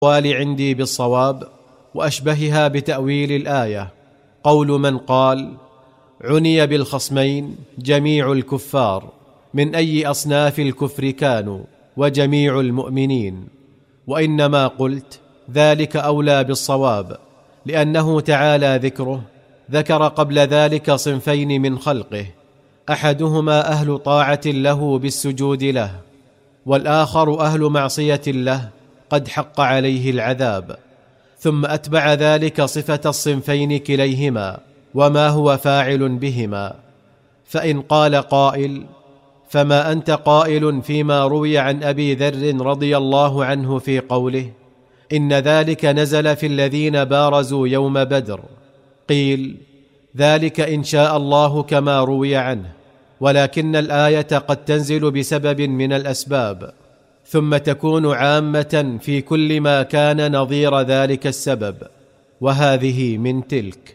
عندي بالصواب وأشبهها بتأويل الآية قول من قال: عني بالخصمين جميع الكفار من أي أصناف الكفر كانوا وجميع المؤمنين. وإنما قلت ذلك أولى بالصواب، لأنه تعالى ذكره ذكر قبل ذلك صنفين من خلقه، أحدهما أهل طاعة له بالسجود له، والآخر أهل معصية له قد حق عليه العذاب، ثم أتبع ذلك صفة الصنفين كليهما وما هو فاعل بهما. فإن قال قائل: فما أنت قائل فيما روي عن أبي ذر رضي الله عنه في قوله: إن ذلك نزل في الذين بارزوا يوم بدر؟ قيل: ذلك إن شاء الله كما روي عنه، ولكن الآية قد تنزل بسبب من الأسباب، ثم تكون عامة في كل ما كان نظير ذلك السبب، وهذه من تلك.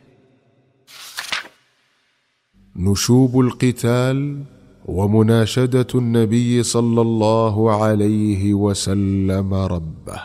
نشوب القتال ومناشدة النبي صلى الله عليه وسلم ربه.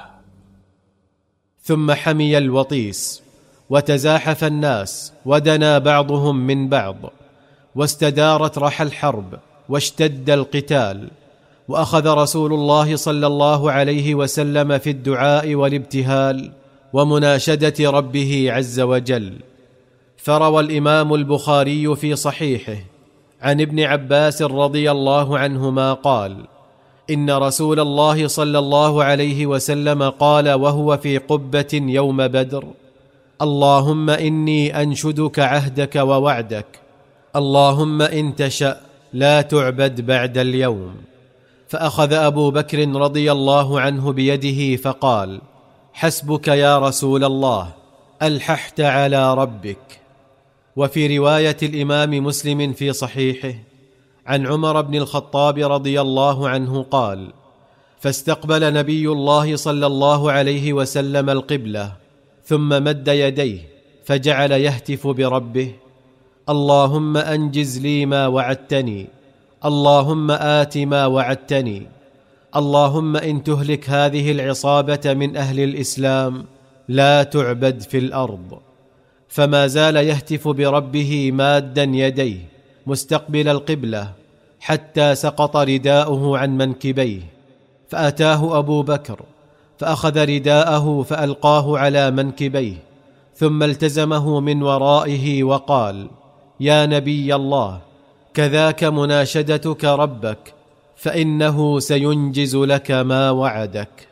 ثم حمي الوطيس وتزاحف الناس ودنا بعضهم من بعض، واستدارت رحى الحرب واشتد القتال، وأخذ رسول الله صلى الله عليه وسلم في الدعاء والابتهال ومناشدة ربه عز وجل. فروى الإمام البخاري في صحيحه عن ابن عباس رضي الله عنهما قال: إن رسول الله صلى الله عليه وسلم قال وهو في قبة يوم بدر: اللهم إني أنشدك عهدك ووعدك، اللهم إن تشأ لا تعبد بعد اليوم. فأخذ أبو بكر رضي الله عنه بيده فقال: حسبك يا رسول الله، ألححت على ربك. وفي رواية الإمام مسلم في صحيحه عن عمر بن الخطاب رضي الله عنه قال: فاستقبل نبي الله صلى الله عليه وسلم القبلة، ثم مد يديه فجعل يهتف بربه: اللهم أنجز لي ما وعدتني، اللهم آت ما وعدتني، اللهم إن تهلك هذه العصابة من أهل الإسلام لا تعبد في الأرض. فما زال يهتف بربه مادا يديه مستقبل القبلة حتى سقط رداؤه عن منكبيه، فأتاه أبو بكر فأخذ رداءه فألقاه على منكبيه، ثم التزمه من ورائه وقال: يا نبي الله، كذاك مناشدتك ربك، فإنه سينجز لك ما وعدك.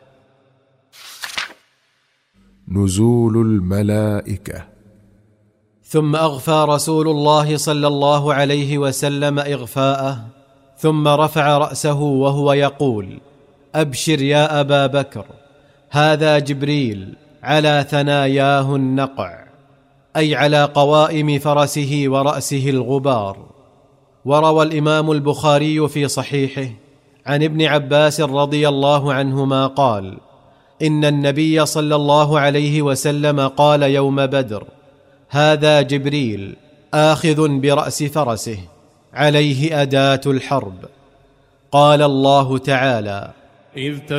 نزول الملائكة. ثم أغفى رسول الله صلى الله عليه وسلم إغفاءه، ثم رفع رأسه وهو يقول: أبشر يا أبا بكر، هذا جبريل على ثناياه النقع، أي على قوائم فرسه ورأسه الغبار. وروى الإمام البخاري في صحيحه عن ابن عباس رضي الله عنهما قال: إن النبي صلى الله عليه وسلم قال يوم بدر: هذا جبريل آخذ برأس فرسه عليه أداة الحرب. قال الله تعالى: